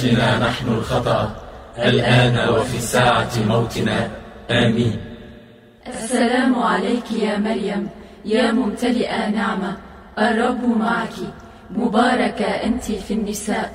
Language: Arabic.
جنا نحن الخطأ الآن وفي ساعة موتنا، آمين. السلام عليك يا مريم يا ممتلئة نعمة، الرب معك، مباركة أنت في النساء،